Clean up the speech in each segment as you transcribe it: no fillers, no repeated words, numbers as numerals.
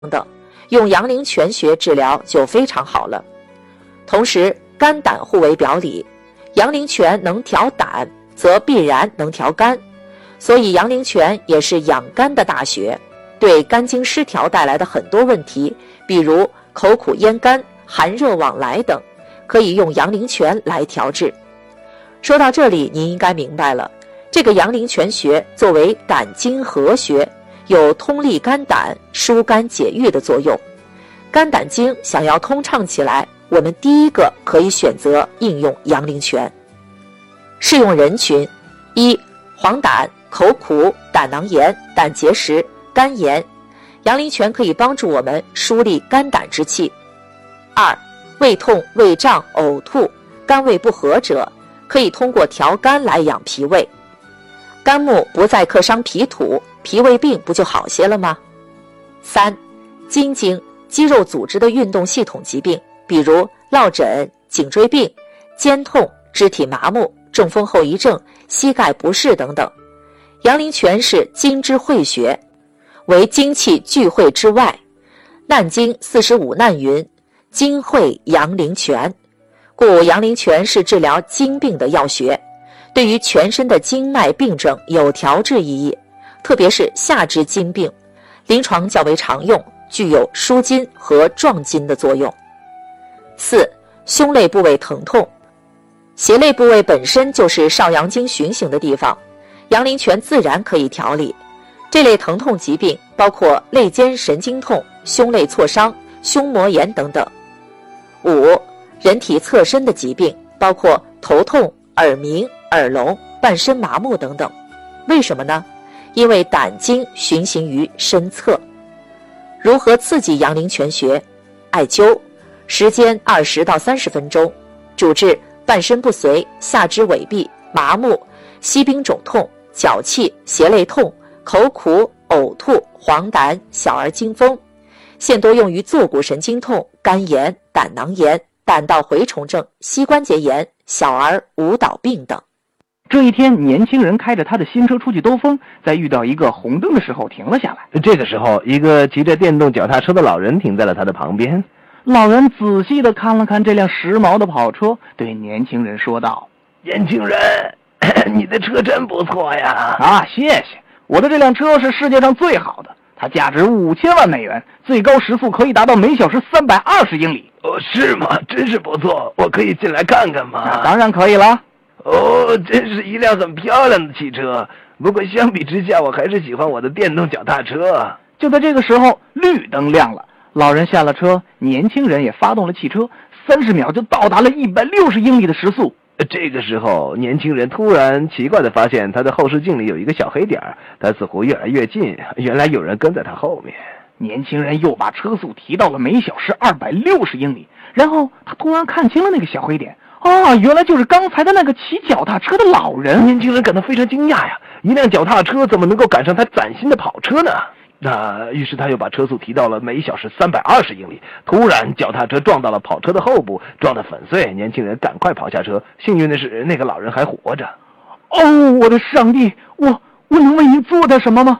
等，用阳陵泉穴治疗就非常好了。同时肝胆互为表里，阳陵泉能调胆，则必然能调肝，所以阳陵泉也是养肝的大穴，对肝经失调带来的很多问题，比如口苦咽干、寒热往来等，可以用阳陵泉来调治。说到这里，您应该明白了，这个阳陵泉穴作为胆经合穴，有通利肝胆、疏肝解郁的作用。肝胆经想要通畅起来，我们第一个可以选择应用阳陵泉。适用人群：一、黄疸、口苦、胆囊炎、胆结石、肝炎，阳陵泉可以帮助我们疏利肝胆之气。二、胃痛、胃胀、呕吐、肝胃不和者，可以通过调肝来养脾胃。肝木不再克伤脾土，脾胃病不就好些了吗？三、筋经、肌肉组织的运动系统疾病，比如落枕、颈椎病、肩痛、肢体麻木、中风后遗症、膝盖不适等等。阳陵泉是经之会穴，为精气聚会之外。难经45难云：精会阳陵泉，故阳陵泉是治疗经病的要穴，对于全身的经脉病症有调治意义，特别是下肢经病，临床较为常用，具有舒筋和壮筋的作用。四、胸肋部位疼痛，胁肋部位本身就是少阳经循行的地方，阳陵泉自然可以调理。这类疼痛疾病包括肋间神经痛、胸肋挫伤、胸膜炎等等。五、人体侧身的疾病，包括头痛、耳鸣、耳聋、半身麻木等等。为什么呢？因为胆经循行于身侧。如何刺激阳陵泉穴？艾灸，时间20到30分钟，主治半身不遂、下肢痿痹、麻木、膝冰肿痛、脚气、胁肋痛、口苦、呕吐、黄疸、小儿惊风，现多用于坐骨神经痛、肝炎、胆囊炎、胆道蛔虫症、膝关节炎、小儿舞蹈病等。 这一天，年轻人开着他的新车出去兜风，在遇到一个红灯的时候停了下来。 这个时候，一个骑着电动脚踏车的老人停在了他的旁边。 老人仔细地看了看这辆时髦的跑车，对年轻人说道： 年轻人，你的车真不错呀。 啊，谢谢，我的这辆车是世界上最好的，它价值5000万美元，最高时速可以达到每小时320英里。 哦，是吗？真是不错，我可以进来看看吗？ 当然可以了。 哦，真是一辆很漂亮的汽车，不过相比之下，我还是喜欢我的电动脚踏车。 就在这个时候，绿灯亮了，老人下了车，年轻人也发动了汽车，30秒就到达了160英里的时速。 这个时候，年轻人突然奇怪地发现他的后视镜里有一个小黑点，他似乎越来越近，原来有人跟在他后面。 年轻人又把车速提到了每小时260英里，然后他突然看清了那个小黑点。原来就是刚才的那个骑脚踏车的老人。 年轻人感到非常惊讶呀，一辆脚踏车怎么能够赶上他崭新的跑车呢？于是他又把车速提到了每小时320英里。突然，脚踏车撞到了跑车的后部，撞得粉碎。年轻人赶快跑下车，幸运的是，那个老人还活着。 哦，我的上帝，我能为您做点什么吗？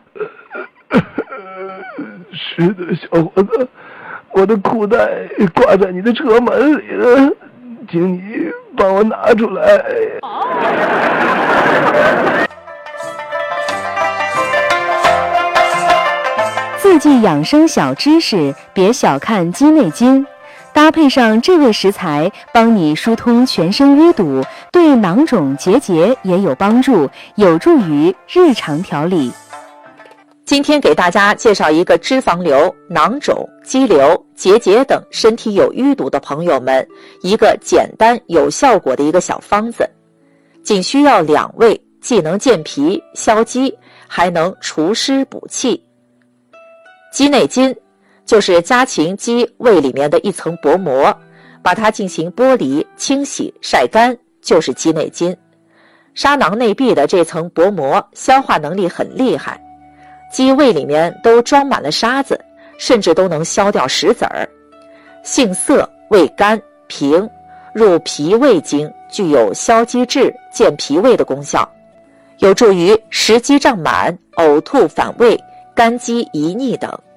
是的，小伙子，我的裤带挂在你的车门里了，请你帮我拿出来。 自记养生小知识，别小看鸡内金。搭配上这味食材，帮你疏通全身淤堵，对囊肿结节也有帮助，有助于日常调理。 今天给大家介绍一个脂肪瘤、囊肿、肌瘤、结节等身体有淤堵的朋友们一个简单有效果的一个小方子，仅需要2味，既能健脾消积，还能除湿补气。鸡内金就是家禽鸡胃里面的一层薄膜，把它进行剥离、清洗、晒干，就是鸡内金。沙囊内壁的这层薄膜消化能力很厉害，鸡胃里面都装满了沙子，甚至都能消掉石子儿。性涩，味甘平，入脾胃经，具有消积滞、健脾胃的功效，有助于食积胀满、呕吐反胃、肝积遗腻等。